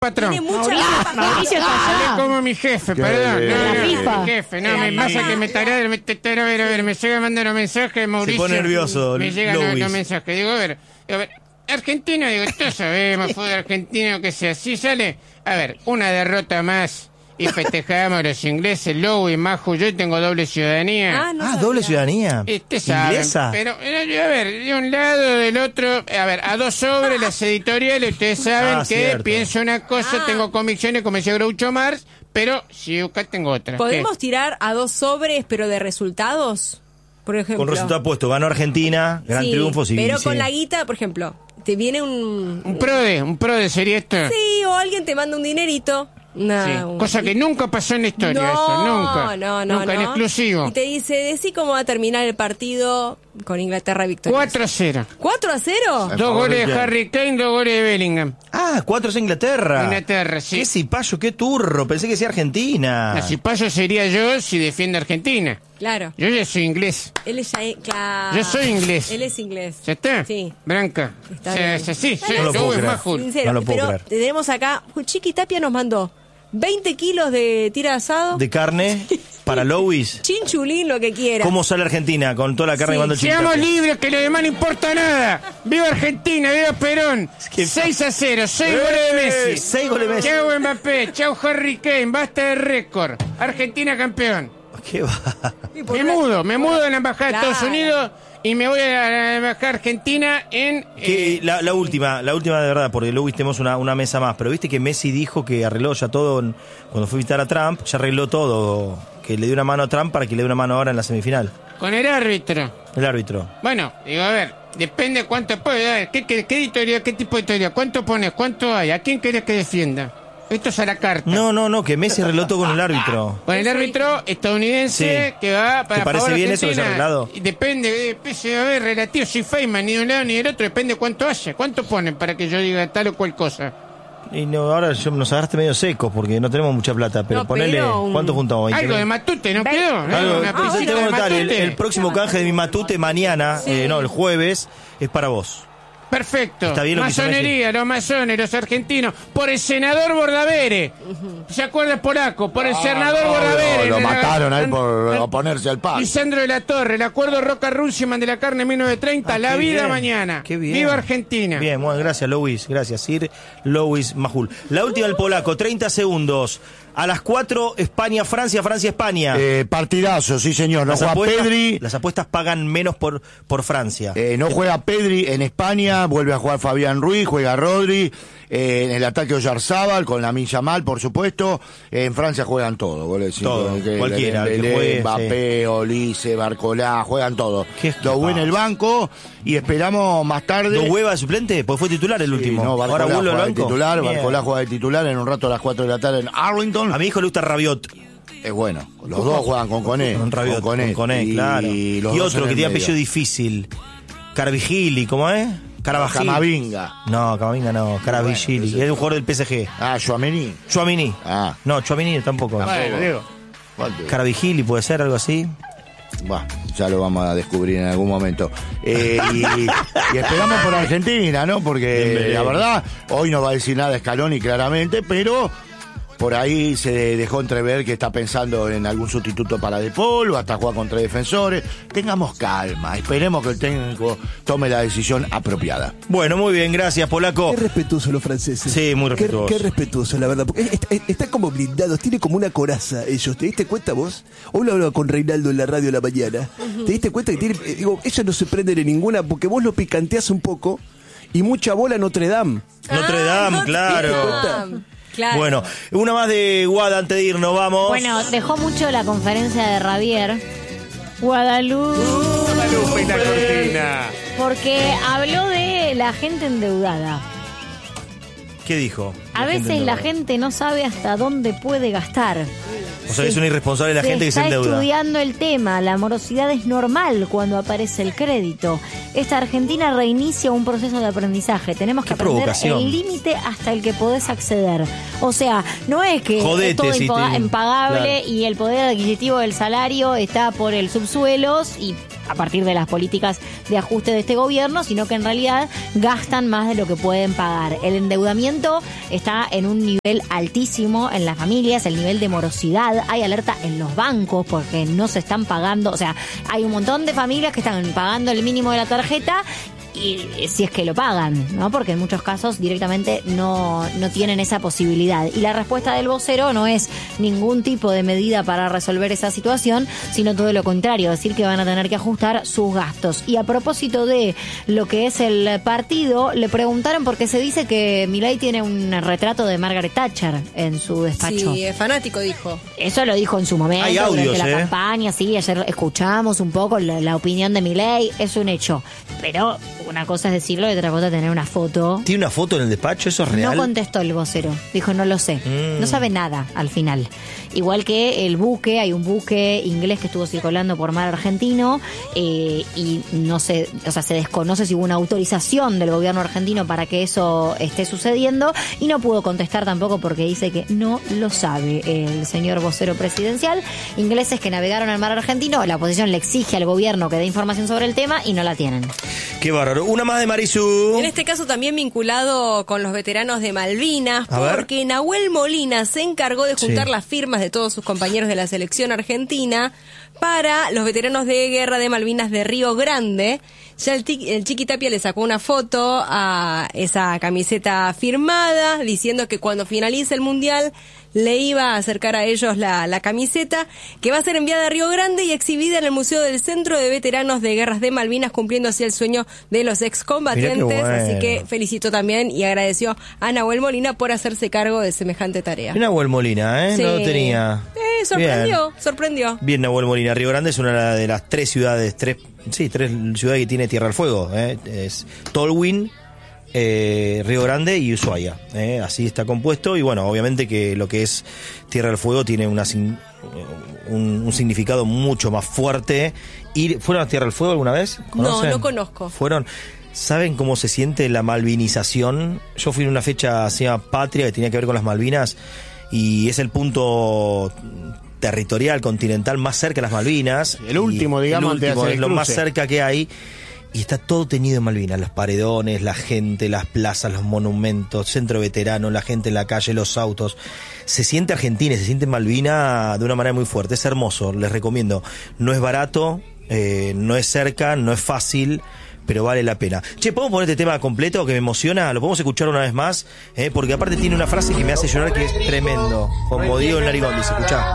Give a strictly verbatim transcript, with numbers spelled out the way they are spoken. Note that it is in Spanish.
patrón. Tiene mucha Mauricio, Mauricio está Hablé allá. como mi jefe, Qué perdón. bien. No, La no, FIFA. mi jefe, no, La me pasa FIFA. que me taré, me taré, a ver, a ver, me llega mandando mensajes, Mauricio. pone nervioso, Me llegan los, Louis. los mensajes. Digo, a ver, a ver, Argentina, digo, todos sabemos, fútbol argentino, que sea así, sale. A ver, una derrota más y festejamos a los ingleses, Louis, Maju, yo tengo doble ciudadanía. Ah, no Ah, sabía. doble ciudadanía. Este sabe, ¿Inglesa? pero eh, a ver, de un lado, del otro, a ver, a dos sobres las editoriales, ustedes saben Ah, que cierto. pienso una cosa, Ah. tengo convicciones, como decía Groucho Marx, pero si acá tengo otra. ¿Podemos tirar a dos sobres, pero de resultados? Por ejemplo. Con resultado puesto, ganó Argentina, gran Sí, triunfo. Sí, pero sí. con la guita, por ejemplo, te viene un... ¿Qué? Un prode, un prode sería esto. Sí, o alguien te manda un dinerito. No, Sí, un- cosa que nunca pasó en la historia, no, eso, nunca. No, no, Nunca, en no. exclusivo. Y te dice, decí cómo va a terminar el partido con Inglaterra victoriosa. cuatro a cero. ¿cuatro a cero? En Dos favor goles de de quién. Harry Kane, dos goles de Bellingham. Ah, cuatro es Inglaterra. Inglaterra, sí. Qué cipayo, qué turro. Pensé que decía Argentina. Así paso sería yo si defiende a Argentina. Claro. Yo ya soy inglés. Él es ya... Claro. Yo soy inglés. Él es inglés. ¿Ya está? Sí. Branca. Está O sea, bien. es así, soy No lo puedo Louis creer. Majul. Sincero, No lo puedo pero creer. tenemos acá... Chiqui Tapia nos mandó veinte kilos de tira de asado, De carne para Louis. chinchulín, lo que quiera. ¿Cómo sale Argentina con toda la carne Sí. que mandó el Seamos Chiquitapia? libres, que lo demás no importa nada. ¡Viva Argentina! ¡Viva Perón! que- seis a cero, seis ¡Eh! goles de Messi. seis goles de Messi. Chau Mbappé, chau Harry Kane, basta de récord. Argentina campeón. ¿Qué va? Y por Me una- mudo, me mudo en la embajada Claro. de Estados Unidos y me voy a la embajada argentina en... Que eh, la, la última, la última de verdad, porque Louis tenemos una, una mesa más, pero viste que Messi dijo que arregló ya todo en- cuando fue a visitar a Trump, ya arregló todo, que le dio una mano a Trump para que le dé una mano ahora en la semifinal, con el árbitro. el árbitro. Bueno, digo, a ver, depende cuánto puede dar. ¿Qué, qué, qué editorial, qué tipo de editorial? ¿Cuánto pones? ¿Cuánto hay? ¿A quién querés que defienda? Esto es a la carta. No, no, no, que Messi arregló todo con el árbitro. Con el árbitro estadounidense Sí. que va para ¿Te parece favor de bien eso que se ha Argentina. arreglado? Y depende, eh, pese a ver, relativo, si Feynman ni de un lado ni del otro, depende cuánto haya. ¿Cuánto ponen para que yo diga tal o cual cosa? Y no, ahora yo, nos agarraste medio secos porque no tenemos mucha plata, pero No, ponele, pero un- ¿cuánto juntamos? veinte Algo de mil. Matute, ¿no Ve- quedó? ¿No? Algo- Una ah, cosita te de voy a contar, el, Matute. el próximo canje de mi matute mañana, eh, no, el jueves, es para vos. Perfecto. Está bien lo que hizo Masonería, los masones, los argentinos. Por el senador Bordavere. ¿Se acuerda el polaco? Por el senador Bordavere. Lo La- mataron a él por la- oponerse al pacto. Lisandro de la Torre, el acuerdo Roca-Runciman de la carne mil novecientos treinta, Ah, la qué vida bien, mañana. qué bien. Viva Argentina. Bien, bueno, gracias, Louis. Gracias, Sir Louis Majul. La última del polaco, treinta segundos. A las cuatro, España, Francia, Francia, España. Eh, partidazo, sí señor. No las, juega apuestas, Pedri. las apuestas pagan menos por, por Francia. Eh, no juega Pedri en España, vuelve a jugar Fabián Ruiz, juega Rodri, eh, en el ataque Oyarzábal, con Lamine Yamal, por supuesto. Eh, en Francia juegan todo, boludo. decir, Todo, con que cualquiera, el que Dembélé, juegue, Mbappé, Olise, Barcolá, juegan todo. Qué Lo en el pasa. banco y esperamos más tarde. ¿Dos huevas de suplente? Pues fue titular el Sí, último. no, Ahora Barcolá vuelve al juega de banco. titular, Bien. Barcolá juega de titular en un rato a las cuatro de la tarde en Arlington. A mi hijo le gusta Rabiot. Es bueno, los dos juegan con Coné. Con Rabiot, con Coné, Coné, claro. Y, Y, los dos en otro que el tiene medio. apellido difícil. Carvijili, ¿cómo es? Carabajil. Camavinga. No, Camavinga no, Carabajili. Bueno, Es un jugador del P S G. Ah, Chouameni. Chuamini. Ah. No, Chuamini tampoco. Bueno, digo. ¿Cuánto? Carabajili puede ser algo así. Bah, ya lo vamos a descubrir en algún momento. Eh, y, y esperamos por Argentina, ¿no? Porque Dembélé. la verdad, hoy no va a decir nada Scaloni claramente, pero por ahí se dejó entrever que está pensando en algún sustituto para De Paul o hasta jugar con tres defensores. Tengamos calma, esperemos que el técnico tome la decisión apropiada. Bueno, muy bien, gracias, Polaco. Qué respetuosos los franceses. Sí, muy Qué, respetuosos. qué respetuosos, la verdad. Porque est- est- están como blindados, tiene como una coraza ellos. ¿Te diste cuenta vos? Hoy lo hablaba con Reinaldo en la radio a la mañana. ¿Te diste cuenta que tiene, eh, digo, ellos no se prenden en ninguna porque vos lo picanteás un poco y mucha bola Notre Dame. Notre Dame, Notre claro. Dame. Claro. Bueno, una más de Guada antes de irnos, vamos. Bueno, dejó mucho la conferencia de Javier. Guadalupe. Guadalupe y la cortina. Porque habló de la gente endeudada. ¿Qué dijo? A veces la endeudada. gente no sabe hasta dónde puede gastar. O sea, es una irresponsable la Se gente que se está endeuda. estudiando el tema. La morosidad es normal cuando aparece el crédito. Esta Argentina reinicia un proceso de aprendizaje. Tenemos que Qué aprender provocación. el límite hasta el que podés acceder. O sea, no es que Jodete es todo si impa- te- impagable Claro. y el poder adquisitivo del salario está por el subsuelo y a partir de las políticas de ajuste de este gobierno, sino que en realidad gastan más de lo que pueden pagar. El endeudamiento está en un nivel altísimo en las familias, el nivel de morosidad, hay alerta en los bancos porque no se están pagando, o sea, hay un montón de familias que están pagando el mínimo de la tarjeta y si es que lo pagan, ¿no? Porque en muchos casos directamente no, no tienen esa posibilidad. Y la respuesta del vocero no es ningún tipo de medida para resolver esa situación, sino todo lo contrario, decir que van a tener que ajustar sus gastos. Y a propósito de lo que es el partido, le preguntaron porque se dice que Milei tiene un retrato de Margaret Thatcher en su despacho. Sí, es fanático, dijo. Eso lo dijo en su momento, Hay audios, durante la ¿eh? campaña, sí, ayer escuchamos un poco la, la opinión de Milei, es un hecho. Pero una cosa es decirlo y otra cosa es tener una foto. ¿Tiene una foto en el despacho? ¿Eso es real? No contestó el vocero, dijo no lo sé, Mm. no sabe nada al final. Igual que el buque, hay un buque inglés que estuvo circulando por mar argentino eh, y no sé, o sea, se desconoce si hubo una autorización del gobierno argentino para que eso esté sucediendo y no pudo contestar tampoco porque dice que no lo sabe el señor vocero presidencial. Ingleses que navegaron al mar argentino, la oposición le exige al gobierno que dé información sobre el tema y no la tienen. Qué bárbaro. Una más de Marisu. En este caso también vinculado con los veteranos de Malvinas, A ver. porque Nahuel Molina se encargó de juntar Sí. las firmas de todos sus compañeros de la selección argentina para los veteranos de guerra de Malvinas de Río Grande. Ya el, tic- el Chiqui Tapia le sacó una foto a esa camiseta firmada, diciendo que cuando finalice el Mundial le iba a acercar a ellos la, la camiseta, que va a ser enviada a Río Grande y exhibida en el Museo del Centro de Veteranos de Guerras de Malvinas, cumpliendo así el sueño de los excombatientes. Mirá qué bueno. Así que felicitó también y agradeció a Nahuel Molina por hacerse cargo de semejante tarea. Una Nahuel Molina, ¿eh? Sí. No lo tenía. Eh, sorprendió, Bien. sorprendió. Bien, Nahuel Molina. Río Grande es una de las tres ciudades, tres, sí, tres ciudades que tiene Tierra del Fuego. ¿eh? Es Tolwyn, eh, Río Grande y Ushuaia. ¿eh? Así está compuesto y bueno, obviamente que lo que es Tierra del Fuego tiene una, sin- un, un significado mucho más fuerte. ¿Y ¿Fueron a Tierra del Fuego alguna vez? No, ¿Conocen? no conozco. Fueron... ¿Saben cómo se siente la malvinización? Yo fui en una fecha así patria que tenía que ver con las Malvinas y es el punto territorial, continental más cerca de las Malvinas. El último, Y digamos, el antes de último, hacer es el lo más cruce. cerca que hay. Y está todo teñido en Malvinas, los paredones, la gente, las plazas, los monumentos, centro veterano, la gente en la calle, los autos. Se siente Argentina, se siente Malvina de una manera muy fuerte. Es hermoso, les recomiendo. No es barato, eh, no es cerca, no es fácil, pero vale la pena. Che, ¿podemos poner este tema completo que me emociona? Lo podemos escuchar una vez más, eh, porque aparte tiene una frase que me hace llorar que es tremendo. Como Diego el Narigón, dice, escuchá.